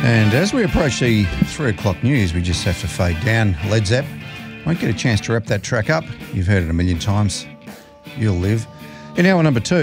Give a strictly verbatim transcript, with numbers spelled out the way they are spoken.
And as we approach the three o'clock news, we just have to fade down. Led Zepp. Won't get a chance to wrap that track up. You've heard it a million times. You'll live. In hour number two,